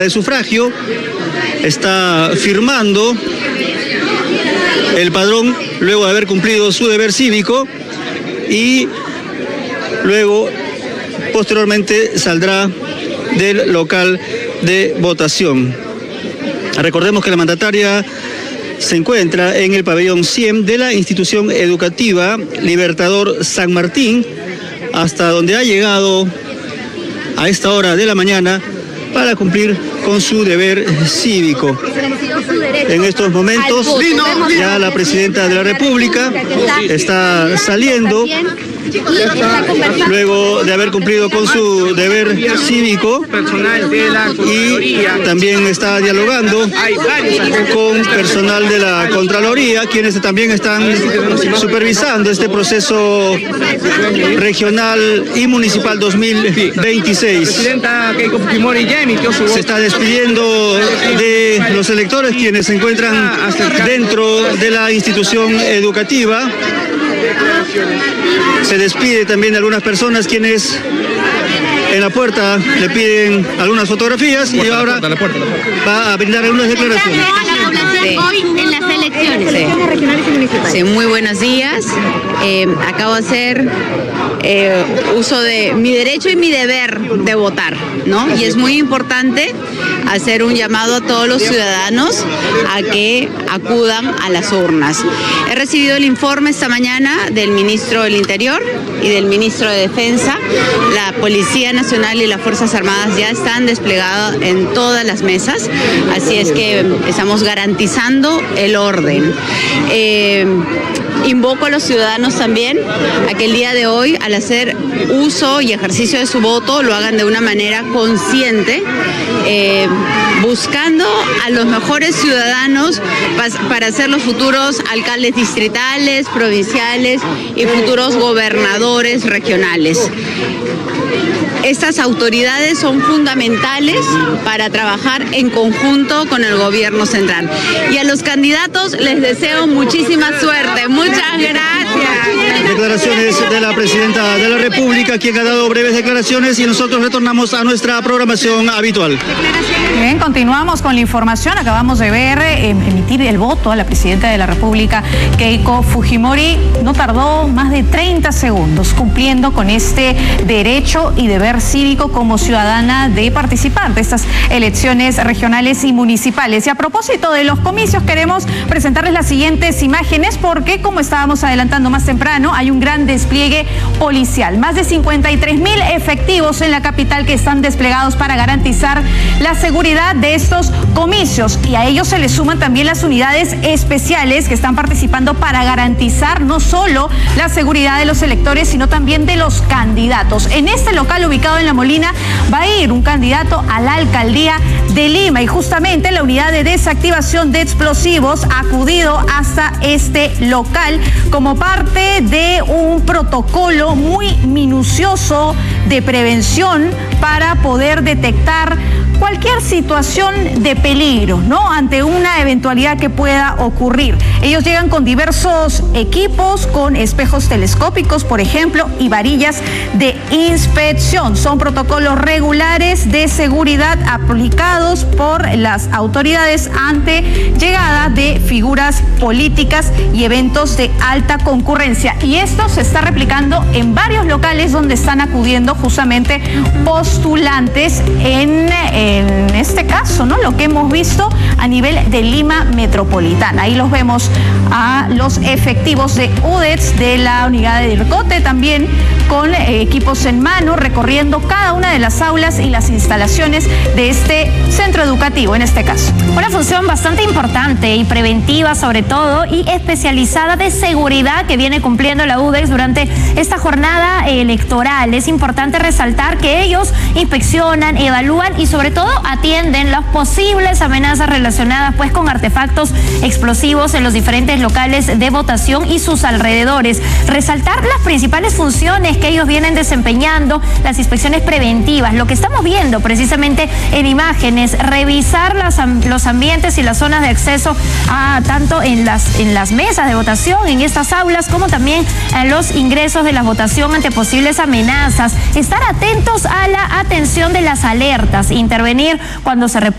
de sufragio, está firmando el padrón luego de haber cumplido su deber cívico y luego posteriormente saldrá del local de votación. Recordemos que la mandataria se encuentra en el pabellón 100 de la institución educativa Libertador San Martín, hasta donde ha llegado a esta hora de la mañana para cumplir con su deber cívico. En estos momentos ya la presidenta de la República está saliendo luego de haber cumplido con su deber cívico y también está dialogando con personal de la Contraloría, quienes también están supervisando este proceso regional y municipal 2026. Se está despidiendo de los electores quienes se encuentran dentro de la institución educativa. Se despide también de algunas personas quienes en la puerta le piden algunas fotografías y ahora va a brindar algunas declaraciones. Hoy en las elecciones regionales y municipales. Sí, muy buenos días. Acabo de hacer uso de mi derecho y mi deber de votar, ¿no? Y es muy importante hacer un llamado a todos los ciudadanos a que acudan a las urnas. He recibido el informe esta mañana del ministro del Interior y del ministro de Defensa. La Policía Nacional y las Fuerzas Armadas ya están desplegadas en todas las mesas, así es que estamos garantizando el orden. Invoco a los ciudadanos también a que el día de hoy, al hacer uso y ejercicio de su voto, lo hagan de una manera consciente, buscando a los mejores ciudadanos para ser los futuros alcaldes distritales, provinciales y futuros gobernadores regionales. Estas autoridades son fundamentales para trabajar en conjunto con el gobierno central. Y a los candidatos les deseo muchísima suerte. Muchas gracias. Declaraciones de la presidenta de la República, quien ha dado breves declaraciones, y nosotros retornamos a nuestra programación habitual. Bien, continuamos con la información. Acabamos de ver emitir el voto a la presidenta de la República, Keiko Fujimori. No tardó más de 30 segundos cumpliendo con este derecho y deber cívico como ciudadana de participar de estas elecciones regionales y municipales. Y a propósito de los comicios, queremos presentarles las siguientes imágenes porque, como estábamos adelantando más temprano, hay un gran despliegue policial. Más de 53,000 efectivos en la capital que están desplegados para garantizar la seguridad de estos comicios, y a ellos se les suman también las unidades especiales que están participando para garantizar no solo la seguridad de los electores, sino también de los candidatos. En este local ubicado en La Molina va a ir un candidato a la alcaldía de Lima, y justamente la unidad de desactivación de explosivos ha acudido hasta este local como parte de un protocolo muy minucioso de prevención para poder detectar cualquier situación de peligro, ¿no? Ante una eventualidad que pueda ocurrir. Ellos llegan con diversos equipos, con espejos telescópicos, por ejemplo, y varillas de inspección. Son protocolos regulares de seguridad aplicados por las autoridades ante llegada de figuras políticas y eventos de alta concurrencia. Y esto se está replicando en varios locales donde están acudiendo justamente postulantes en este caso, ¿no? Lo que hemos visto a nivel de Lima metropolitana. Ahí los vemos a los efectivos de UDETS, de la unidad de IRCOTE, también con equipos en mano, recorriendo cada una de las aulas y las instalaciones de este centro educativo, en este caso. Una función bastante importante y preventiva, sobre todo, y especializada de seguridad que viene cumpliendo la UDETS durante esta jornada electoral. Es importante resaltar que ellos inspeccionan, evalúan y sobre todo atienden las posibles amenazas relacionadas pues con artefactos explosivos en los diferentes locales de votación y sus alrededores. Resaltar las principales funciones que ellos vienen desempeñando, las inspecciones preventivas, lo que estamos viendo precisamente en imágenes, revisar los ambientes y las zonas de acceso tanto en las mesas de votación, en estas aulas, como también en los ingresos de la votación ante posibles amenazas, estar atentos a la atención de las alertas, intervenir cuando se reporta